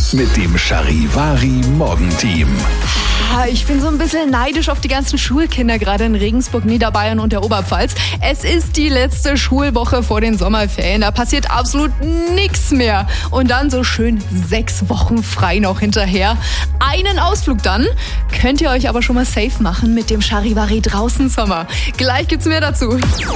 mit dem Charivari Morgenteam. Ich bin so ein bisschen neidisch auf die ganzen Schulkinder, gerade in Regensburg, Niederbayern und der Oberpfalz. Es ist die letzte Schulwoche vor den Sommerferien. Da passiert absolut nichts mehr. Und dann so schön 6 Wochen frei noch hinterher. Einen Ausflug dann könnt ihr euch aber schon mal safe machen mit dem Charivari draußen Sommer. Gleich gibt's mehr dazu.